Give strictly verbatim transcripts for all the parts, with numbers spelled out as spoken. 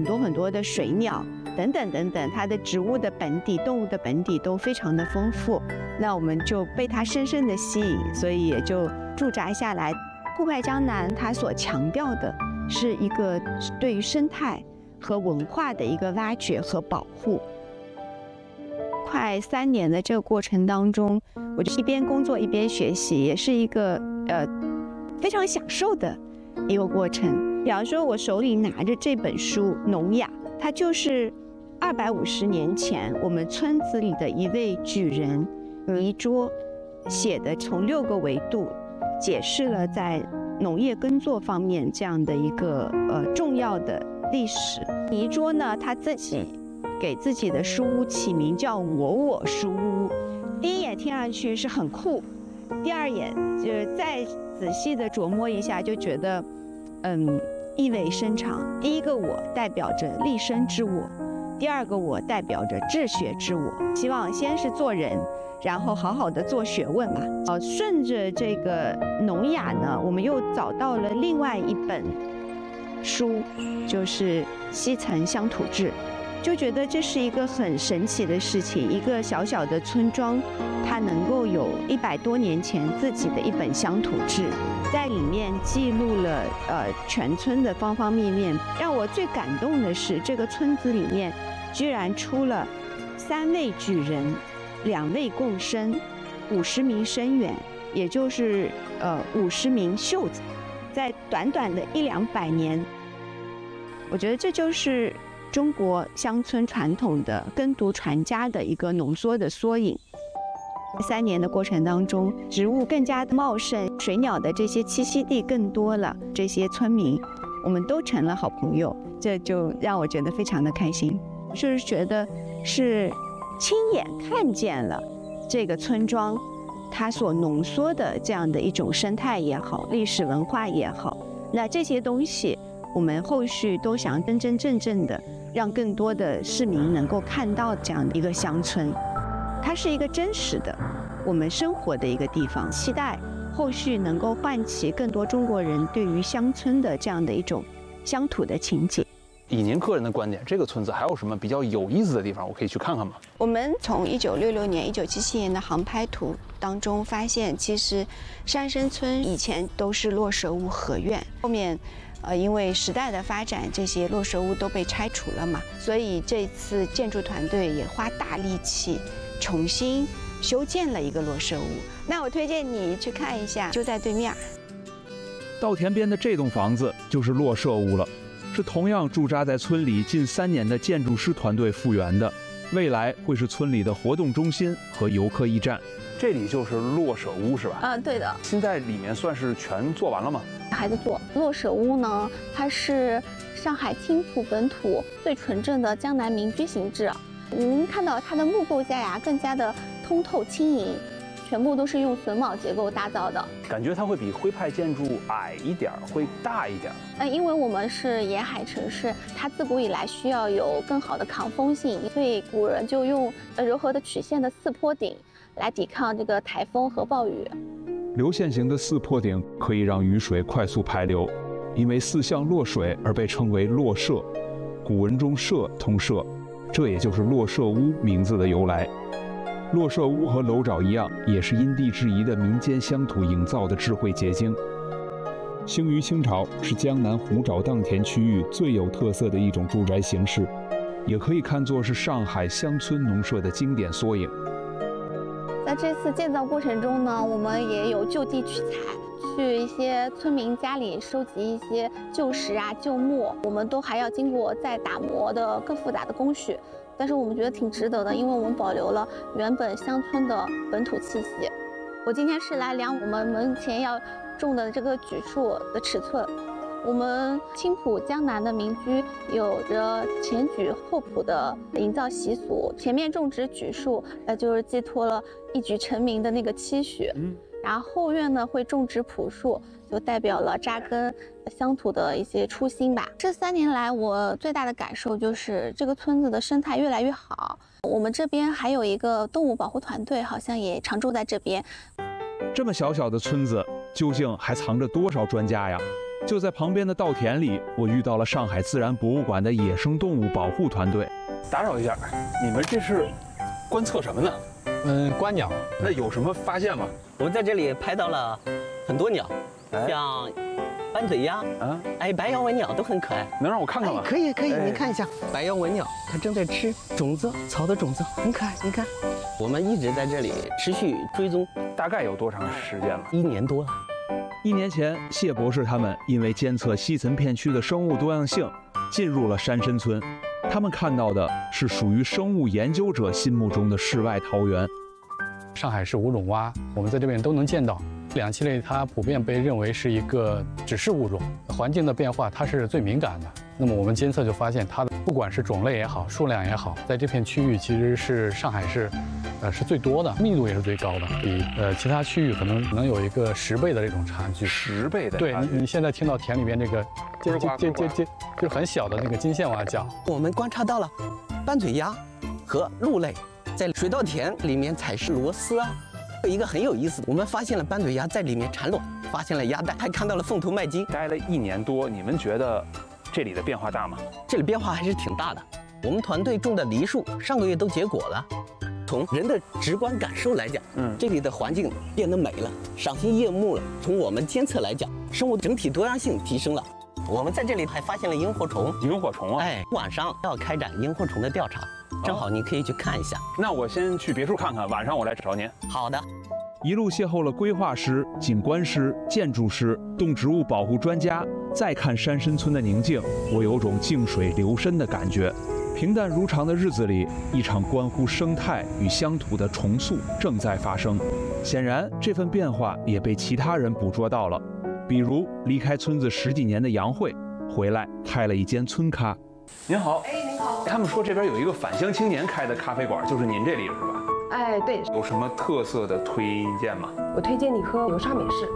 多很多的水鸟等等等等，它的植物的本底、动物的本底都非常的丰富。那我们就被它深深的吸引，所以也就驻扎下来。酷派江南它所强调的是一个对于生态和文化的一个挖掘和保护。快三年的这个过程当中，我就一边工作一边学习，也是一个呃非常享受的一个过程。比方说，我手里拿着这本书《农雅》，它就是二百五十年前我们村子里的一位举人倪柝写的，从六个维度解释了在农业耕作方面这样的一个呃重要的历史。倪柝呢，他自己给自己的书屋起名叫“我我书屋”，第一眼听上去是很酷，第二眼就是再仔细的琢磨一下，就觉得，嗯，意味深长。第一个我代表着立身之我，第二个我代表着治学之我。希望先是做人，然后好好的做学问嘛。呃，顺着这个农雅呢，我们又找到了另外一本书，就是《西岑乡土志》。就觉得这是一个很神奇的事情，一个小小的村庄，它能够有一百多年前自己的一本乡土志，在里面记录了呃全村的方方面面。让我最感动的是，这个村子里面居然出了三位举人，两位贡生，五十名生员，也就是呃五十名秀才，在短短的一两百年，我觉得这就是中国乡村传统的耕读传家的一个浓缩的缩影。三年的过程当中，植物更加的茂盛，水鸟的这些栖息地更多了，这些村民我们都成了好朋友，这就让我觉得非常的开心。就是觉得是亲眼看见了这个村庄它所浓缩的这样的一种生态也好，历史文化也好，那这些东西我们后续都想真真正正的让更多的市民能够看到这样的一个乡村，它是一个真实的我们生活的一个地方。期待后续能够唤起更多中国人对于乡村的这样的一种乡土的情结。 以您个人的观点，这个村子还有什么比较有意思的地方，我可以去看看吗？ 我们从一九六六年、一九七七年的航拍图当中发现，其实山生村以前都是落舍屋合院，后面呃，因为时代的发展，这些落舍屋都被拆除了嘛，所以这次建筑团队也花大力气重新修建了一个落舍屋。那我推荐你去看一下，就在对面。 稻田边的这栋房子就是落舍屋了，是同样驻扎在村里近三年的建筑师团队复原的，未来会是村里的活动中心和游客驿站。 这里就是落舍屋是吧？ 嗯，对的。 现在里面算是全做完了吗？ 还在做。落舍屋呢，它是上海青浦本土最纯正的江南民居形制。您看到它的木构架呀，更加的通透轻盈，全部都是用榫卯结构打造的。 感觉它会比徽派建筑矮一点，会大一点。 嗯，因为我们是沿海城市，它自古以来需要有更好的抗风性，所以古人就用呃柔和的曲线的四坡顶来抵抗这个台风和暴雨。 流线型的四坡顶可以让雨水快速排流，因为四向落水而被称为落舍。古文中舍通舍，这也就是落舍屋名字的由来。落舍屋和楼沼一样，也是因地制宜的民间乡土营造的智慧结晶。兴于清朝，是江南湖沼荡田区域最有特色的一种住宅形式，也可以看作是上海乡村农舍的经典缩影。 在这次建造过程中呢，我们也有就地取材，去一些村民家里收集一些旧石啊、旧木，我们都还要经过再打磨的更复杂的工序。但是我们觉得挺值得的，因为我们保留了原本乡村的本土气息。我今天是来量我们门前要种的这个榉树的尺寸。我们青浦江南的民居有着前榉后圃的营造习俗，前面种植榉树，呃，就是寄托了一举成名的那个期许。嗯，然后后院呢会种植朴树，就代表了扎根乡土的一些初心吧。这三年来，我最大的感受就是这个村子的生态越来越好。我们这边还有一个动物保护团队，好像也常住在这边。 这么小小的村子，究竟还藏着多少专家呀？ 就在旁边的稻田里，我遇到了上海自然博物馆的野生动物保护团队。 打扰一下，你们这是观测什么呢？ 嗯，观鸟。 那有什么发现吗？ 我们在这里拍到了很多鸟， 哎像斑嘴鸭啊， 哎，白腰文鸟都很可爱。 能让我看看吗？ 哎可以可以， 哎你看一下白腰文鸟，它正在吃种子，草的种子，很可爱。你看，我们一直在这里持续追踪， 大概有多长时间了？ 一年多了。 一年前，谢博士他们因为监测西岑片区的生物多样性，进入了山参村。他们看到的是属于生物研究者心目中的世外桃源。 上海市五种蛙，我们在这边都能见到。两栖类它普遍被认为是一个指示物种，环境的变化它是最敏感的。那么我们监测就发现，它的不管是种类也好，数量也好，在这片区域其实是上海市，呃是最多的，密度也是最高的，比呃其他区域可能能有一个十倍的这种差距。 十倍的对差距。 你你现在听到田里边这个呱呱呱呱就就很小的那个金线蛙叫， 我们观察到了斑嘴鸭和鹿类在水稻田里面采食螺丝啊。有一个很有意思的，我们发现了斑嘴鸭在里面产卵，发现了鸭蛋，还看到了凤头麦金。 待了一年多，你们觉得这里的变化大吗？ 这里变化还是挺大的。我们团队种的梨树上个月都结果了。从人的直观感受来讲， 嗯， 这里的环境变得美了，赏心悦目了。从我们监测来讲，生物整体多样性提升了。我们在这里还发现了萤火虫。 萤火虫啊！ 哎，晚上要开展萤火虫的调查，正好你可以去看一下。 那我先去别处看看，晚上我来找您。 好的。 一路邂逅了规划师、景观师、建筑师、动植物保护专家，再看山参村的宁静，我有种静水流深的感觉。平淡如常的日子里，一场关乎生态与乡土的重塑正在发生。显然，这份变化也被其他人捕捉到了。比如离开村子十几年的杨慧，回来开了一间村咖。 您好，哎，您好。他们说这边有一个返乡青年开的咖啡馆，就是您这里是吧？ 哎，对， 有什么特色的推荐吗？ 我推荐你喝流沙美式。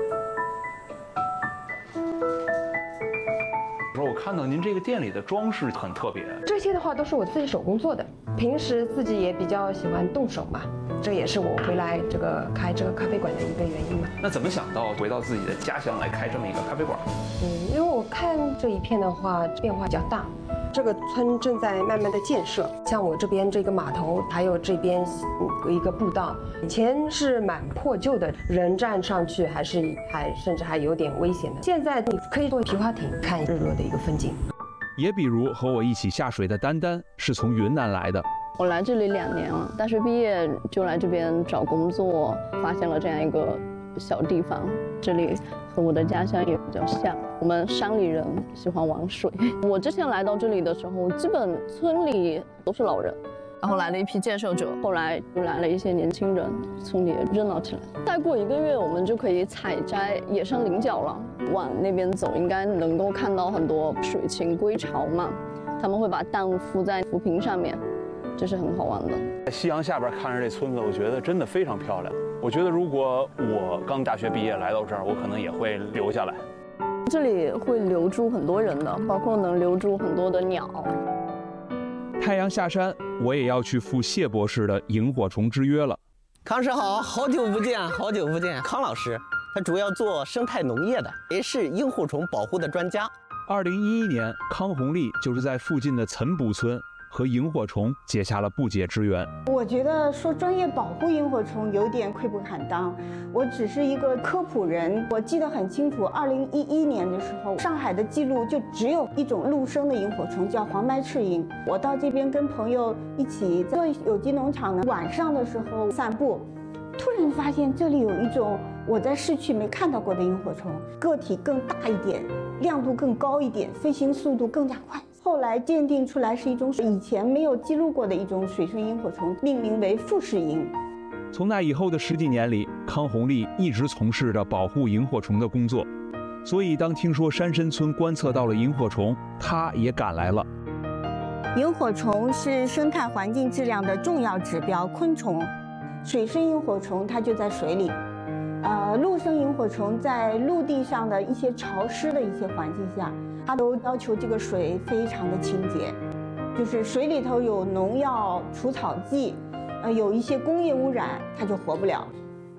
说我看到您这个店里的装饰很特别， 这些的话都是我自己手工做的，平时自己也比较喜欢动手嘛，这也是我回来这个开这个咖啡馆的一个原因嘛。 那怎么想到回到自己的家乡来开这么一个咖啡馆？ 嗯，因为我看这一片的话变化比较大。这个村正在慢慢的建设，像我这边这个码头，还有这边一个步道，以前是蛮破旧的，人站上去还是还甚至还有点危险的。现在你可以坐皮划艇看日落的一个风景。 也比如和我一起下水的丹丹是从云南来的。 我来这里两年了，大学毕业就来这边找工作，发现了这样一个小地方，这里和我的家乡也比较像。我们山里人喜欢玩水。我之前来到这里的时候，基本村里都是老人，然后来了一批建设者，后来又来了一些年轻人，村里也热闹起来。再过一个月，我们就可以采摘野生菱角了。往那边走，应该能够看到很多水禽归巢嘛，他们会把蛋孵在浮萍上面，这是很好玩的。 在夕阳下边看着这村子，我觉得真的非常漂亮。我觉得如果我刚大学毕业来到这儿，我可能也会留下来。 这里会留住很多人的，包括能留住很多的鸟。 太阳下山，我也要去赴谢博士的萤火虫之约了。 康师好，好久不见，好久不见。康老师，他主要做生态农业的，也是萤火虫保护的专家。 二零一一年，康红丽就是在附近的岑补村和萤火虫结下了不解之缘。 我觉得说专业保护萤火虫有点愧不坦当，我只是一个科普人。我记得很清楚，二零一一年的时候，上海的记录就只有一种陆生的萤火虫，叫黄白翅萤。我到这边跟朋友一起做有机农场呢，晚上的时候散步，突然发现这里有一种我在市区没看到过的萤火虫，个体更大一点，亮度更高一点，飞行速度更加快。后来鉴定出来是一种以前没有记录过的一种水生萤火虫，命名为富士萤。 从那以后的十几年里，康红丽一直从事着保护萤火虫的工作，所以当听说山参村观测到了萤火虫，她也赶来了。 萤火虫是生态环境质量的重要指标昆虫，水生萤火虫它就在水里，呃，陆生萤火虫在陆地上的一些潮湿的一些环境下，它都要求这个水非常的清洁，就是水里头有农药、除草剂，呃，有一些工业污染，它就活不了。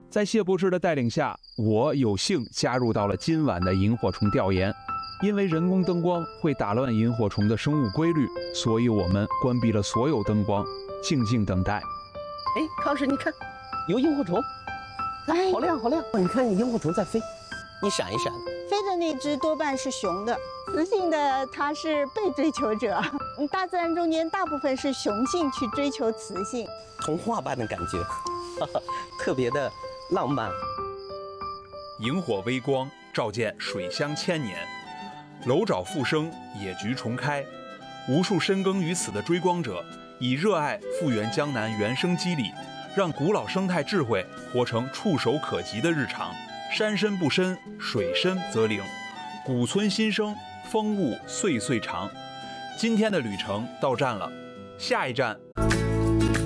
在谢博士的带领下，我有幸加入到了今晚的萤火虫调研。因为人工灯光会打乱萤火虫的生物规律，所以我们关闭了所有灯光，静静等待。 哎，康老师，你看，有萤火虫，哎，好亮好亮！你看，萤火虫在飞，一闪一闪的。 飞的那只多半是雄的，雌性的它是被追求者。大自然中间大部分是雄性去追求雌性， 童话般的感觉，哈哈，特别的浪漫。 萤火微光照见水乡千年，楼沼复生，野菊重开。无数深耕于此的追光者，以热爱复原江南原生肌理，让古老生态智慧活成触手可及的日常。山深不深，水深则灵，古村新生，风物岁岁长。今天的旅程到站了，下一站。